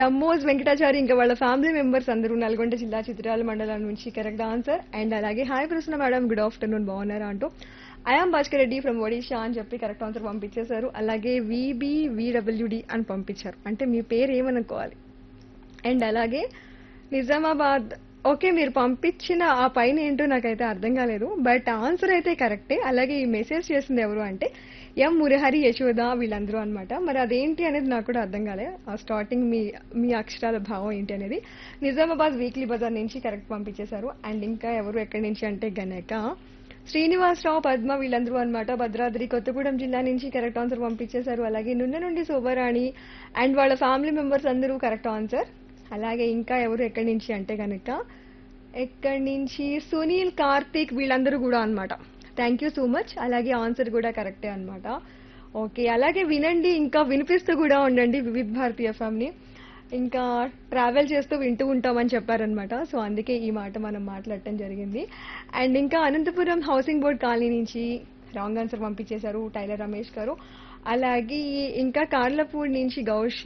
అమ్మోజ్ వెంకటాచారి ఇంకా వాళ్ళ family members అందరూ నల్గొండ జిల్లా చిత్రాల మండలం నుంచి కరెక్ట్ ఆన్సర్. అండ్ అలాగే hi Prasanna madam, good afternoon, బాగున్నారా అంటూ ఐఎమ్ భాస్కర్ రెడ్డి ఫ్రమ్ ఒడిషా అని చెప్పి కరెక్ట్ ఆన్సర్ పంపించేశారు. అలాగే విబివిడబ్ల్యూడి అని పంపించారు, అంటే మీ పేరు ఏమనుకోవాలి. అండ్ అలాగే నిజామాబాద్, ఓకే మీరు పంపించిన ఆ పైన ఏంటో నాకైతే అర్థం కాలేదు, బట్ ఆన్సర్ అయితే కరెక్టే. అలాగే ఈ మెసేజ్ చేసింది ఎవరు అంటే ఎం మురహరి యశోద వీళ్ళందరూ అన్నమాట. మరి అదేంటి అనేది నాకు కూడా అర్థం కాలే, ఆ స్టార్టింగ్ మీ మీ అక్షరాల భావం ఏంటి అనేది. నిజామాబాద్ వీక్లీ బజార్ నుంచి కరెక్ట్ పంపించేశారు. అండ్ ఇంకా ఎవరు ఎక్కడి నుంచి అంటే గనక శ్రీనివాసరావు, పద్మ వీళ్ళందరూ అన్నమాట భద్రాద్రి కొత్తగూడెం జిల్లా నుంచి కరెక్ట్ ఆన్సర్ పంపించేశారు. అలాగే నున్న నుండి శోభరాణి అండ్ వాళ్ళ ఫ్యామిలీ మెంబర్స్ అందరూ కరెక్ట్ ఆన్సర్. అలాగే ఇంకా ఎవరు ఎక్కడి నుంచి అంటే కనుక ఎక్కడి నుంచి సునీల్, కార్తీక్ వీళ్ళందరూ కూడా అన్నమాట. Thank you so much. అలాగే ఆన్సర్ కూడా కరెక్టే అన్నమాట. ఓకే, అలాగే వినండి ఇంకా వినిపిస్తూ కూడా ఉండండి వివిధ్ భారతి ఎఫ్ఎంని. ఇంకా ట్రావెల్ చేస్తూ వింటూ ఉంటామని చెప్పారనమాట, సో అందుకే ఈ మాట మనం మాట్లాడటం జరిగింది. అండ్ ఇంకా అనంతపురం హౌసింగ్ బోర్డ్ కాలనీ నుంచి రాంగ్ ఆన్సర్ పంపించేశారు టైలర్ రమేష్ గారు. అలాగే ఇంకా కార్లపూడి నుంచి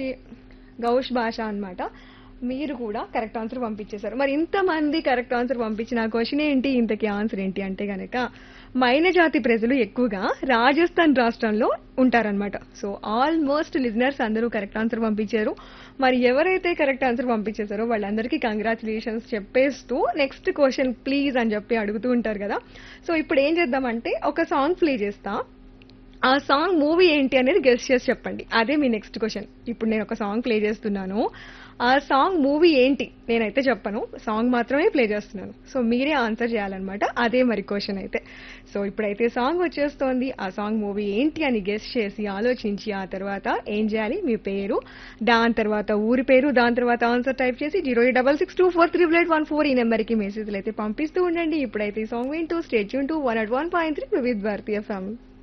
గౌష్ భాష అన్నమాట, మీరు కూడా కరెక్ట్ ఆన్సర్ పంపించేశారు. మరి ఇంతమంది కరెక్ట్ ఆన్సర్ పంపించిన క్వశ్చన్ ఏంటి, ఇంతకీ ఆన్సర్ ఏంటి అంటే గనక మైన జాతి ప్రజలు ఎక్కువగా రాజస్థాన్ రాష్ట్రంలో ఉంటారనమాట. సో ఆల్మోస్ట్ లిజనర్స్ అందరూ కరెక్ట్ ఆన్సర్ పంపించారు. మరి ఎవరైతే కరెక్ట్ ఆన్సర్ పంపించేశారో వాళ్ళందరికీ కంగ్రాచులేషన్స్ చెప్పేస్తూ నెక్స్ట్ క్వశ్చన్ ప్లీజ్ అని చెప్పి అడుగుతూ ఉంటారు కదా. సో ఇప్పుడు ఏం చేద్దామంటే ఒక సాంగ్ ప్లే చేస్తా, ఆ సాంగ్ మూవీ ఏంటి అనేది గెస్ట్ చేసి చెప్పండి. అదే మీ నెక్స్ట్ క్వశ్చన్. ఇప్పుడు నేను ఒక సాంగ్ ప్లే చేస్తున్నాను, ఆ సాంగ్ మూవీ ఏంటి నేనైతే చెప్పను, సాంగ్ మాత్రమే ప్లే చేస్తున్నాను. సో మీరే ఆన్సర్ చేయాలన్నమాట, అదే మరి క్వశ్చన్ అయితే. సో ఇప్పుడైతే సాంగ్ వచ్చేస్తోంది, ఆ సాంగ్ మూవీ ఏంటి అని గెస్ట్ చేసి ఆలోచించి ఆ తర్వాత ఏం చేయాలి, మీ పేరు, దాని తర్వాత ఊరి పేరు, దాని తర్వాత ఆన్సర్ టైప్ చేసి 08662438814 ఈ నెంబర్కి మెసేజ్లు అయితే పంపిస్తూ ఉండండి. ఇప్పుడైతే ఈ సాంగ్ వింటూ stay tune to 101.3 Vividh Bharati FM.